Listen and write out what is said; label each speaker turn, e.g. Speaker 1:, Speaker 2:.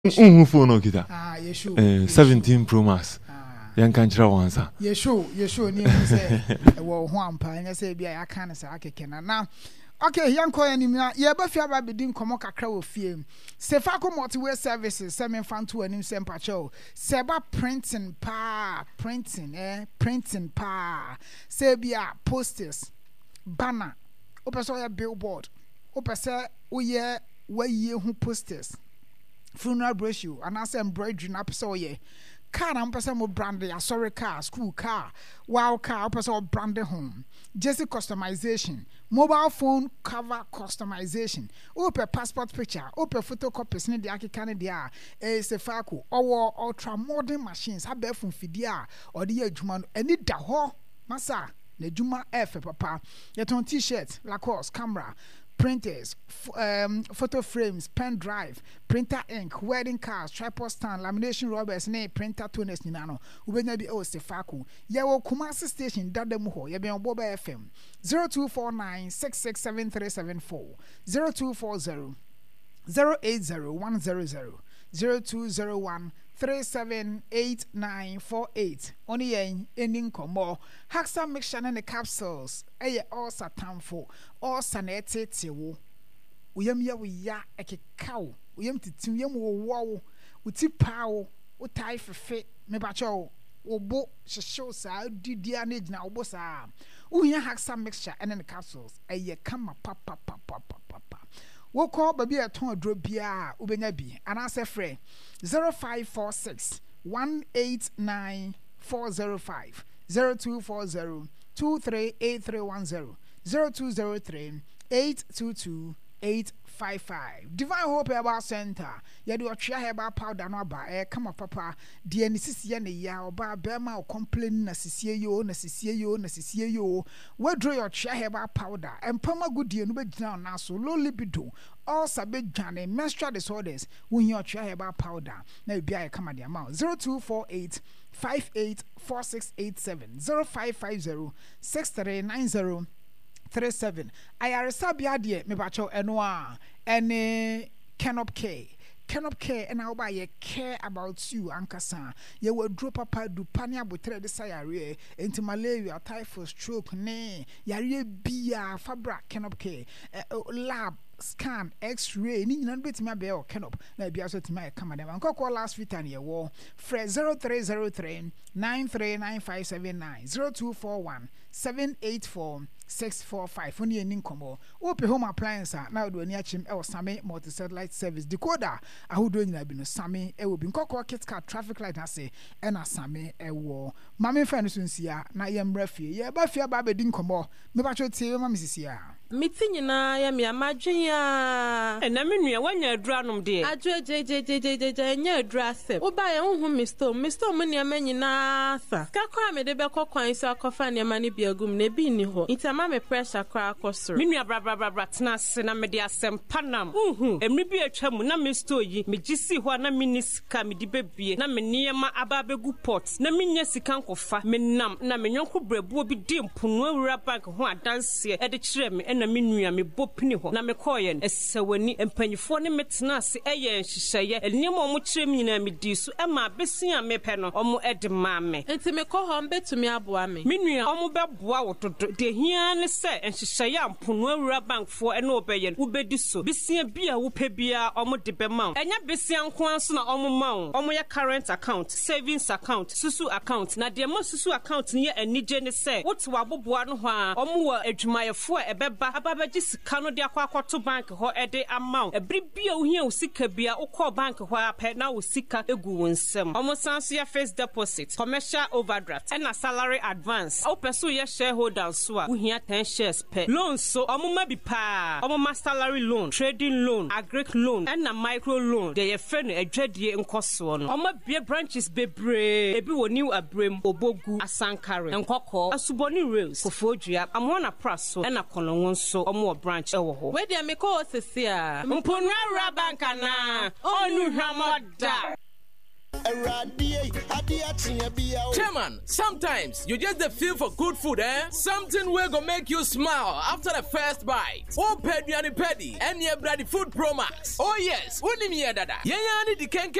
Speaker 1: phone okita. 17 Pro Max. Yan kan chira wansa.
Speaker 2: Yesho ni say wo ho ampa nya say bia ya kan say akeke na. Now okay, yan ko anim na ye ba fia ba bedi nkomo kakra wo fie. Sefaco Multiway Services semen fanto anim sempa cho. Seba printing pa, printing pa. Say bia posters, banner, opese ya billboard. Opese oye waye hu posters. Funeral brochure and as embroidery na pese oye. Car na mpese mo brand ya sorry car, school car, wow car, pese brand home. Jesse customization, mobile phone cover customization, open passport picture, open photocopies ni dia kekane dia Sefaco or ultra modern machines have be fun fidia or the adwuma eni da ho masa na adwuma efe papa yeton t-shirt, Lacoste, camera, printers, photo frames, pen drive, printer ink, wedding cards, tripod stand, lamination rubbers, printer toners ninano. Ubenya bi Sefaco. Ye wo Kumasi station dadem ho. Ye be on Boba FM 0249667374 0240 080100 0201 378948. Only yen ending combo. Haxa mixture and the capsules. Aye all satanfo. All sanete tewo. Uyam ya wiya eke cow. Uyam titim yam wo wow. Uti pow. Utai fefe. Me bacho. Obo shisho sa didia need na obo sa. Uya haxa mixture and the capsules. Aye kama papa. Wo call baby a ton drop bia ubenya bi anase frɛ 0546 189 405 0240 238310 0203 822 855 Divine Hope Herbal Center. Ya do tria herbal powder no ba kama papa de anisisi ne ya oba bema o complain na sisie yo we draw your tria herbal powder empama goodie no be gina na so low libido all sabe jane menstrual disorders when your tria herbal powder na bia kama de amount 0248 584687 0550 6390 37. I are sabia me bacho enwa any Canop K and I'll buy a care about you ankasa ye will drop papa du pania butre de sayare into malaria typhoid stroke ne yare bia fabra Canop K lab scan x-ray ni nyina beti ma be o Canop na bia so ti ma kama dem anko last week an ye wo fre 0303 939579 0241 784 645 Only an income. Open home appliance now do any achim el Same multi-satellite service decoder. I who doing that been Same will be Coco Kit Car traffic light I say and a Same a war. Mammy Fancy na yam refi. Yeah, but fear baby didn't come more. Me bacho tell mammy sia.
Speaker 3: Meeting na ya mi amagya and I mean when you dranum dear. I dread nya drasem. O buy a home Mr. Money a man na sa. Kakwa me de be kokwan so akofa ne mani biagum ne bi ni ho. Itama me pressure kra akosoro. Me nua bra tena se na me de asem panam. Emri bi atwa mu na me store yi me gisi ho na minisika me di bebie na me niema aba begu pot na me nya sika nkofa me nam na me nyonko brebuo bi di mpunu awura bank ho adanse e de kire me na me nua me bopini ho na me koye esewani empanyifo ne metena se eye nhihye eniema omo kire me nyina me di so e ma besia me pe no omo ede ma me enti me ko ho mbetumi aboa me me nua omo beboa wo dodo de hia ne se nhihye ampunu awura bank fo e na obeye ubedi so besia bia wo pe bia omo de be ma enya besia nko anso na omo ma omo ye current account savings account susu account na de ma susu account ne ye anije ne se wo to aboboa no ho a omo wa adwumayefo e beba ababaji sika no de akwakoto bank ho e de amount ebri bia wo hia wo sika bia wo call bank ho apɛ na wo sika egu wo nsem omo sanso ya first deposit commercial overdraft and a salary advance o peso ye shareholder so a wo hia 10 shares per loan so omo ma bi pa omo ma salary loan trading loan agric loan and a micro loan de ye fe no adwadie nkoso no omo bie branches bebre ebi wo new abrem obogu asankare nkokɔ asuboni rails kofodua amona praso and a kolonwon so omo branch ewo ho we dey me call sisi a mponra bank na onu hwamoda
Speaker 4: Eradi ade Chairman, sometimes you just the feel for good food, eh? Something will go make you smile after the first bite. Oh, Peddy and Peddy, and your bloody food Pro Max. Oh, yes, what do you mean, Dada? Yeah, the